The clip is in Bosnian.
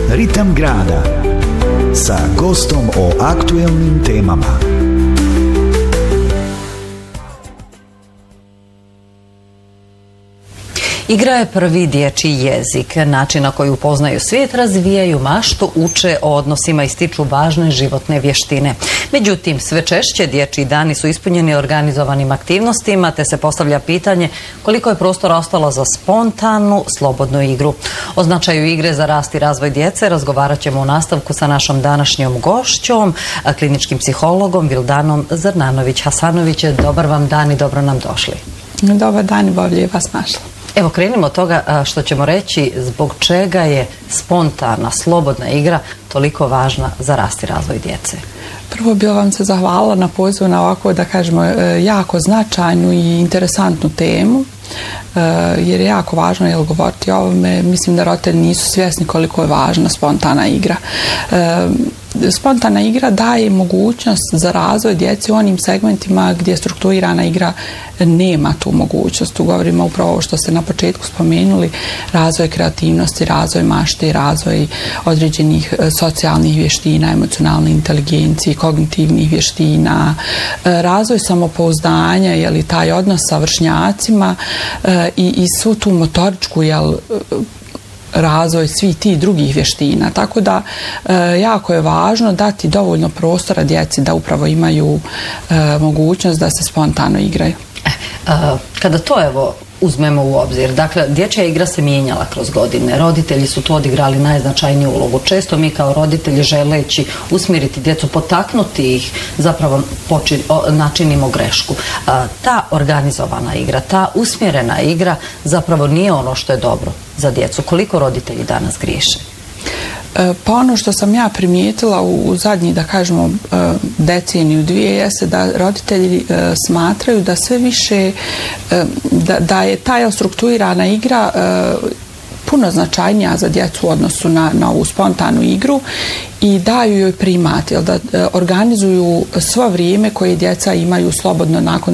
Ritam grada sa gostom o aktuelnim temama. Igra je prvi dječji jezik. Način na koji upoznaju svijet, razvijaju maštu, uče o odnosima i stiču važne životne vještine. Međutim, sve češće dječji dani su ispunjeni organizovanim aktivnostima, te se postavlja pitanje koliko je prostora ostalo za spontanu, slobodnu igru. O značaju igre za rast i razvoj djece razgovarat ćemo u nastavku sa našom današnjom gošćom, kliničkim psihologom Vildanom Zrnanović-Hasanović. Dobar vam dan i dobro nam došli. Dobar dan i bolje vas našla. Evo, krenimo od toga što ćemo reći zbog čega je spontana, slobodna igra toliko važna za rast i razvoj djece. Prvo bih vam se zahvalila na pozivu na ovako, da kažemo, jako značajnu i interesantnu temu, jer je jako važno govoriti o ovome. Mislim da roditelji nisu svjesni koliko je važna spontana igra. Spontana igra daje mogućnost za razvoj djece u onim segmentima gdje strukturirana igra nema tu mogućnost. Tu govorimo upravo ovo što ste na početku spomenuli, razvoj kreativnosti, razvoj mašte, razvoj određenih socijalnih vještina, emocionalne inteligencije, kognitivnih vještina, razvoj samopouzdanja, taj odnos sa vršnjacima i svu tu motoričku razvoj svih tih drugih vještina. Tako da jako je važno dati dovoljno prostora djeci da upravo imaju mogućnost da se spontano igraju. Kada to uzmemo u obzir, dakle, dječja igra se mijenjala kroz godine, roditelji su tu odigrali najznačajniju ulogu. Često mi kao roditelji, želeći usmjeriti djecu, potaknuti ih, zapravo načinimo grešku. Ta organizovana igra, ta usmjerena igra zapravo nije ono što je dobro za djecu. Koliko roditelji danas griješe? Pa ono što sam ja primijetila u zadnji, da kažemo, deceniju, dvije, jeste da roditelji smatraju da sve više, da je ta strukturirana igra puno značajnija za djecu u odnosu na ovu spontanu igru i daju joj primat, da organizuju svo vrijeme koje djeca imaju slobodno nakon